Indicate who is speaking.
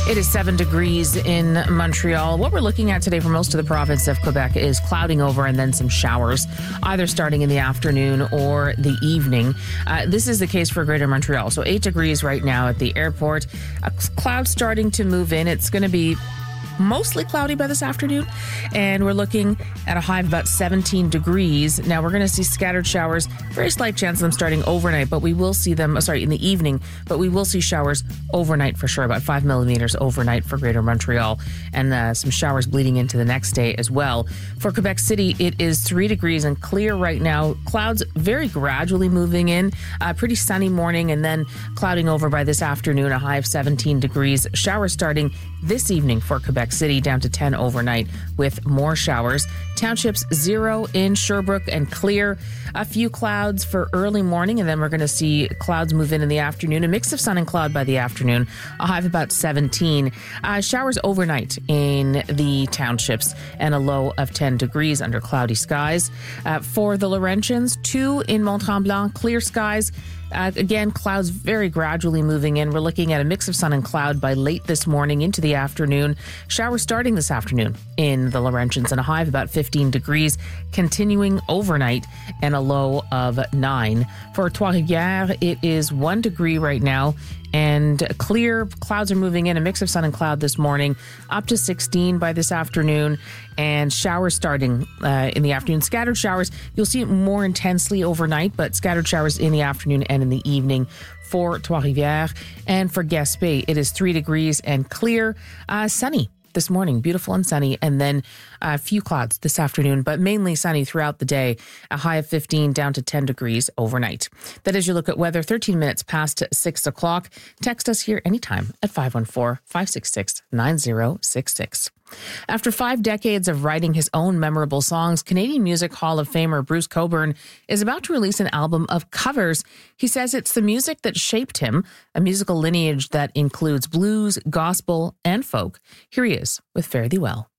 Speaker 1: It is 7 degrees in Montreal. What we're looking at today for most of the province of Quebec is clouding over and then some showers, either starting in the afternoon or the evening. This is the case for Greater Montreal. So 8 degrees right now at the airport. A cloud starting to move in. It's going to be mostly cloudy by this afternoon, and we're looking at a high of about 17 degrees. Now we're going to see scattered showers, very slight chance of them starting overnight, but we will see them, in the evening, but we will see showers overnight for sure, about 5 millimeters overnight for Greater Montreal, and some showers bleeding into the next day as well. For Quebec City, it is 3 degrees and clear right now. Clouds very gradually moving in, pretty sunny morning, and then clouding over by this afternoon, a high of 17 degrees. Showers starting this evening for Quebec City, down to 10 overnight with more showers. Townships 0 in Sherbrooke and clear. A few clouds for early morning, and then we're going to see clouds move in the afternoon. A mix of sun and cloud by the afternoon. A high of about 17. Showers overnight in the townships and a low of 10 degrees under cloudy skies. For the Laurentians, 2 in Mont-Tremblant, clear skies. Again, clouds very gradually moving in. We're looking at a mix of sun and cloud by late this morning into the afternoon. Showers starting this afternoon in the Laurentians and a high of about 15 degrees, continuing overnight and a low of 9. For Trois-Rivières, it is 1 degree right now and clear. Clouds are moving in, a mix of sun and cloud this morning, up to 16 by this afternoon, and showers starting in the afternoon. Scattered showers, you'll see it more intensely overnight, but scattered showers in the afternoon and in the evening for Trois-Rivières. And for Gaspé, it is 3 degrees and clear, sunny this morning, beautiful and sunny, and then a few clouds this afternoon, but mainly sunny throughout the day, a high of 15 down to 10 degrees overnight. That is your look at weather, 13 minutes past 6 o'clock. Text us here anytime at 514-566-9066. After 5 decades of writing his own memorable songs, Canadian Music Hall of Famer Bruce Cockburn is about to release an album of covers. He says it's the music that shaped him, a musical lineage that includes blues, gospel, and folk. Here he is with Fare Thee Well.